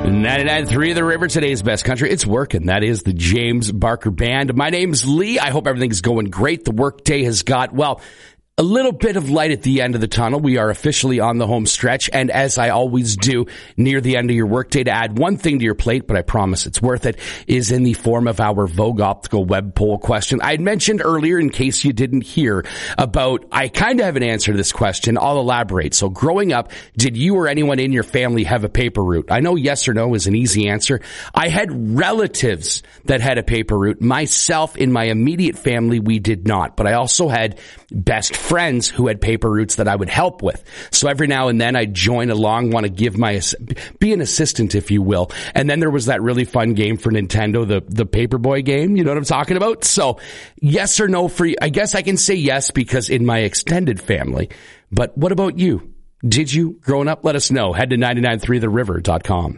99.3 The River, today's best country. It's working. That is the James Barker Band. My name's Lee. I hope everything's going great. The workday has got, well, a little bit of light at the end of the tunnel. We are officially on the home stretch. And as I always do near the end of your workday, to add one thing to your plate, but I promise it's worth it, is in the form of our Vogue Optical web poll question. I had mentioned earlier, in case you didn't hear, about, I kind of have an answer to this question. I'll elaborate. So growing up, did you or anyone in your family have a paper route? I know yes or no is an easy answer. I had relatives that had a paper route. Myself, in my immediate family, we did not. But I also had best friends who had paper routes that I would help with. So every now and then I'd join along, want to be an assistant, if you will. And then there was that really fun game for Nintendo, the Paperboy game. You know what I'm talking about? So yes or no for you? I guess I can say yes because in my extended family. But what about you? Did you growing up? Let us know. Head to 993theriver.com.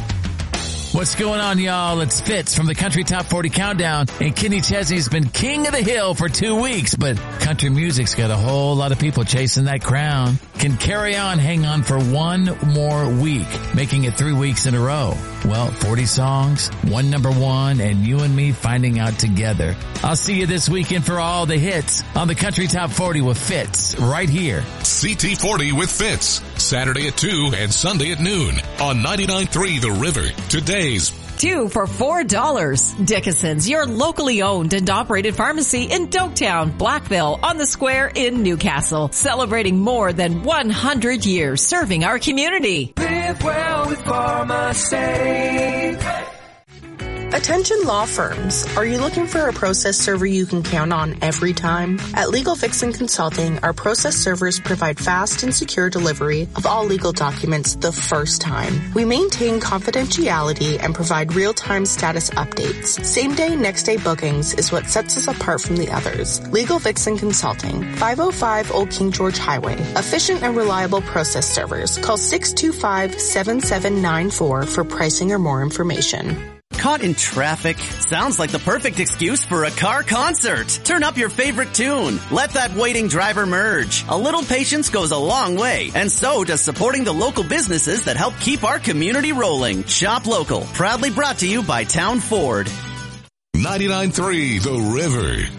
What's going on, y'all? It's Fitz from the Country Top 40 Countdown, and Kenny Chesney's been king of the hill for 2 weeks, but country music's got a whole lot of people chasing that crown. Can Carry On hang on for one more week, making it 3 weeks in a row? Well, 40 songs, one number one, and you and me finding out together. I'll see you this weekend for all the hits on the Country Top 40 with Fitz, right here. CT40 with Fitz, Saturday at 2 and Sunday at noon on 99.3 The River. Today's 2 for $4. Dickinson's, your locally owned and operated pharmacy in Doketown, Blackville, on the Square in Newcastle. Celebrating more than 100 years serving our community. Live well with pharmacy. Attention law firms. Are you looking for a process server you can count on every time? At Legal Fixin Consulting, our process servers provide fast and secure delivery of all legal documents the first time. We maintain confidentiality and provide real-time status updates. Same-day, next-day bookings is what sets us apart from the others. Legal Fixin Consulting, 505 Old King George Highway. Efficient and reliable process servers. Call 625-7794 for pricing or more information. Caught in traffic? Sounds like the perfect excuse for a car concert. Turn up your favorite tune. Let that waiting driver merge. A little patience goes a long way, and so does supporting the local businesses that help keep our community rolling. Shop local. Proudly brought to you by Town Ford. 99.3 The River.